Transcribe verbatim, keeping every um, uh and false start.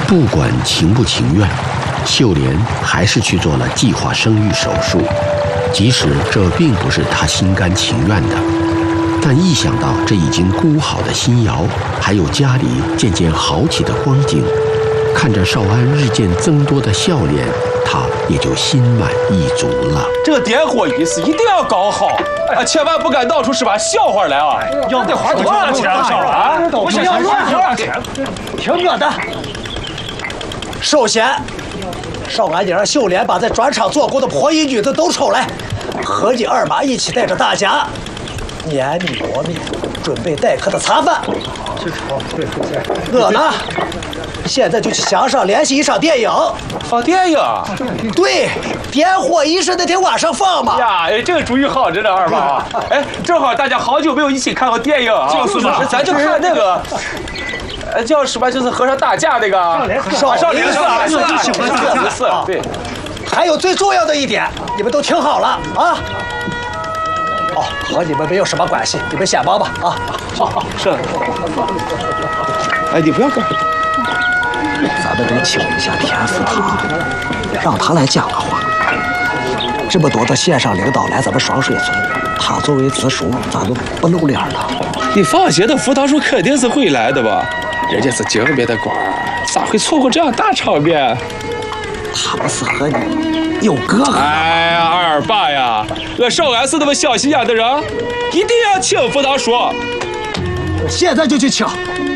不管情不情愿，秀莲还是去做了计划生育手术。即使这并不是她心甘情愿的，但一想到这已经箍好的新窑，还有家里渐渐好起的光景，看着少安日渐增多的笑脸，他也就心满意足了。 这个点火仪式一定要搞好，啊，千万不敢闹出是把笑话来啊！ 要得花多少钱啊？ 不是要乱说， 听我的。首先，少安得让秀莲把在砖厂做过的婆姨女子都抽来，合计二妈一起带着大家黏米磨面，准备待客的茶饭。我呢，现在就去墙上联系一场电影。 放电影？ 对，点火仪式那天晚上放嘛。 呀，哎，这个主意好着呢，二妈。哎，正好大家好久没有一起看过电影啊。 就是嘛， 咱就看那个。呃，叫什么？就是和尚打架那个少少林寺啊， 少林寺， 少林寺。对。 还有最重要的一点，你们都听好了啊！哦，和你们没有什么关系，你们先忙吧啊！ 好好是。哎，你不要干。 咱们得请一下田福堂，让他来讲个话。这么多的县上领导来咱们双水村，他作为直属，咱们不露脸了。 你放心，那福堂叔肯定是会来的吧？人家是京边的官儿，咋会错过这样大场面？ 他不是和你有隔阂？ 哎呀，二爸呀，我少安是那么小心眼的人，一定要请福堂叔。 现在就去请。